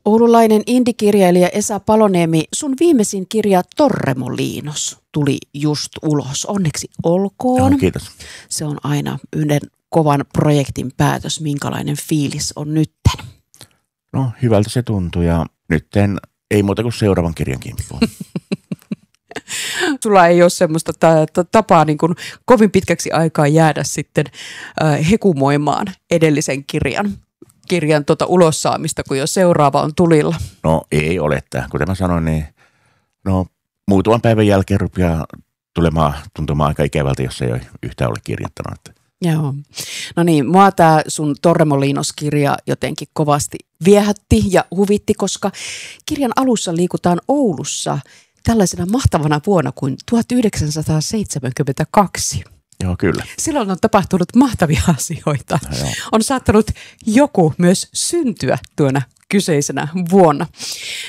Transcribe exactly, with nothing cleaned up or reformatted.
Oululainen indikirjailija Esa Paloniemi, sun viimeisin kirja Torremolinos tuli just ulos. Onneksi olkoon. Joo, kiitos. Se on aina yhden kovan projektin päätös. Minkälainen fiilis on nytten? No, hyvältä se tuntuu ja nytten ei muuta kuin seuraavan kirjan kimppuun. Sulla ei ole semmoista tapaa niin kuin kovin pitkäksi aikaa jäädä sitten äh, hekumoimaan edellisen kirjan, kirjan tota ulossaamista, kun jo seuraava on tulilla. No ei ole, että kuten mä sanoin, niin no, muutaman päivän jälkeen rupeaa tulemaan tuntumaan aika ikävältä, jos ei ole yhtään ole kirjoittanut. Joo. No niin, mua tämä sun Torremolinos-kirja jotenkin kovasti viehätti ja huvitti, koska kirjan alussa liikutaan Oulussa tällaisena mahtavana vuonna kuin tuhatyhdeksänsataaseitsemänkymmentäkaksi. Joo, kyllä. Silloin on tapahtunut mahtavia asioita. No, on saattanut joku myös syntyä tuona kyseisenä vuonna.